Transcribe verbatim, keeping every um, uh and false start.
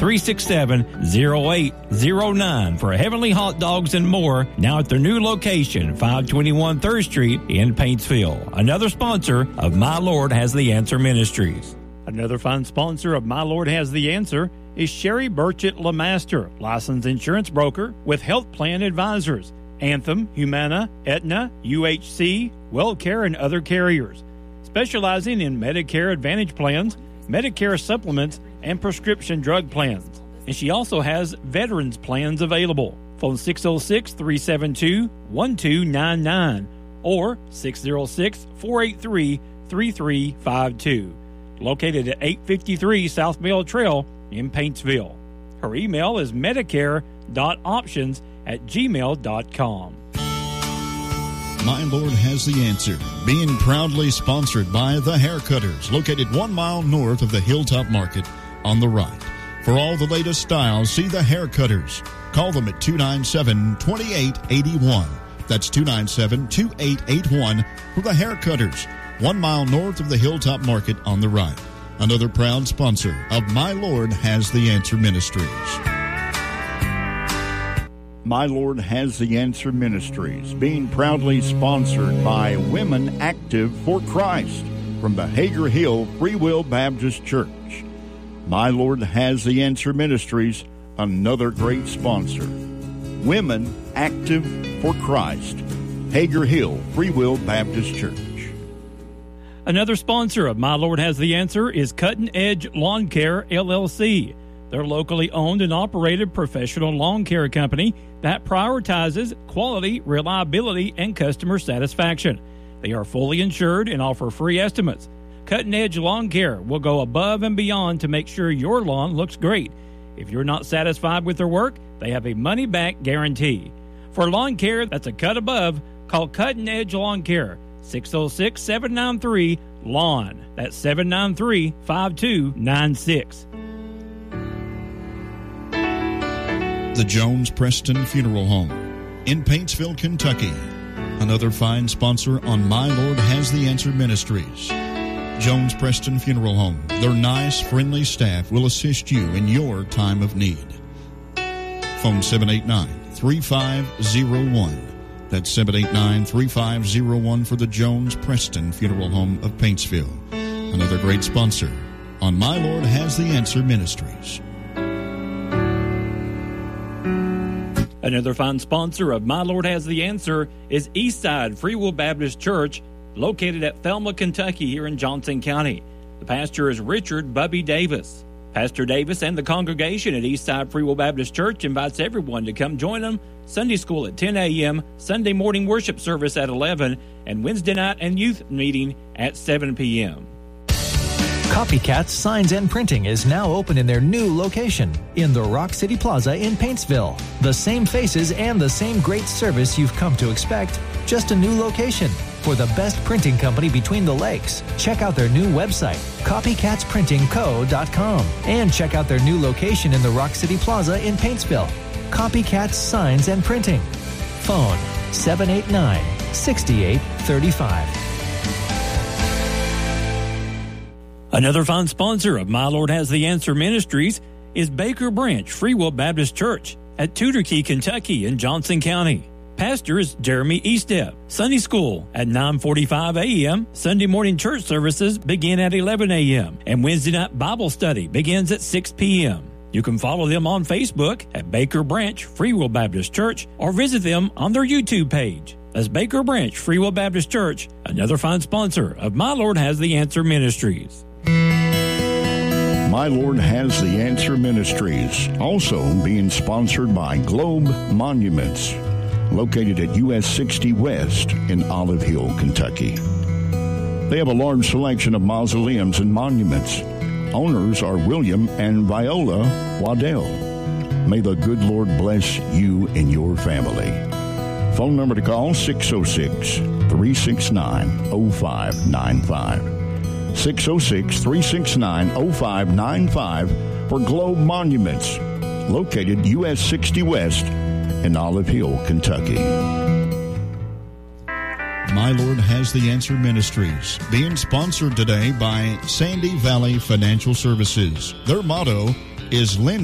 three six seven, zero eight zero nine for Heavenly Hot Dogs and more, now at their new location, five twenty-one third Street in Paintsville. Another sponsor of My Lord Has the Answer Ministries. Another fine sponsor of My Lord Has the Answer is Sherry Burchett LeMaster, licensed insurance broker with Health Plan Advisors, Anthem, Humana, Aetna, U H C, WellCare, and other carriers, specializing in Medicare Advantage plans, Medicare supplements, and prescription drug plans. And she also has veterans plans available. Phone six oh six, three seven two, one two nine nine or six oh six, four eight three, three three five two. Located at eight fifty-three South Mill Trail in Paintsville. Her email is medicare dot options at gmail dot com. My Lord Has the Answer, being proudly sponsored by The Haircutters, located one mile north of the Hilltop Market on the right. For all the latest styles, see The Haircutters. Call them at two nine seven, two eight eight one. That's two nine seven, two eight eight one for The Haircutters, one mile north of the Hilltop Market on the right. Another proud sponsor of My Lord Has the Answer Ministries. My Lord Has the Answer Ministries, being proudly sponsored by Women Active for Christ from the Hager Hill Free Will Baptist Church. My Lord Has the Answer Ministries, another great sponsor. Women Active for Christ, Hager Hill Free Will Baptist Church. Another sponsor of My Lord Has the Answer is Cutting Edge Lawn Care, L L C. They're locally owned and operated professional lawn care company that prioritizes quality, reliability, and customer satisfaction. They are fully insured and offer free estimates. Cutting Edge Lawn Care will go above and beyond to make sure your lawn looks great. If you're not satisfied with their work, they have a money-back guarantee. For lawn care that's a cut above, call Cutting Edge Lawn Care, six oh six, seven nine three, LAWN. That's seven nine three, five two nine six. The Jones Preston Funeral Home in Paintsville, Kentucky. Another fine sponsor on My Lord Has the Answer Ministries. Jones Preston Funeral Home. Their nice, friendly staff will assist you in your time of need. Phone seven eight nine, three five zero one. That's seven eight nine, three five zero one for the Jones Preston Funeral Home of Paintsville. Another great sponsor on My Lord Has the Answer Ministries. Another fine sponsor of My Lord Has the Answer is Eastside Free Will Baptist Church, located at Thelma, Kentucky, here in Johnson County. The pastor is Richard Bubby Davis. Pastor Davis and the congregation at Eastside Free Will Baptist Church invites everyone to come join them Sunday school at ten a.m., Sunday morning worship service at eleven, and Wednesday night and youth meeting at seven p.m. Copycats Signs and Printing is now open in their new location in the Rock City Plaza in Paintsville. The same faces and the same great service you've come to expect, just a new location. For the best printing company between the lakes, check out their new website, copycats printing co dot com, and check out their new location in the Rock City Plaza in Paintsville. Copycats Signs and Printing. Phone seven eight nine, six eight three five. Another fine sponsor of My Lord Has the Answer Ministries is Baker Branch Free Will Baptist Church at Tudor Key, Kentucky in Johnson County. Pastor is Jeremy Eastep. Sunday school at nine forty-five a.m. Sunday morning church services begin at eleven a.m. and Wednesday night Bible study begins at six p.m. You can follow them on Facebook at Baker Branch Free Will Baptist Church or visit them on their YouTube page. That's Baker Branch Free Will Baptist Church, another fine sponsor of My Lord Has the Answer Ministries. My Lord Has the Answer Ministries, also being sponsored by Globe Monuments, located at U S sixty West in Olive Hill, Kentucky. They have a large selection of mausoleums and monuments. Owners are William and Viola Waddell. May the good Lord bless you and your family. Phone number to call, six oh six, three six nine, oh five nine five. six oh six, three six nine, oh five nine five for Globe Monuments, located U S sixty West in Olive Hill, Kentucky. My Lord Has the Answer Ministries, being sponsored today by Sandy Valley Financial Services. Their motto is lend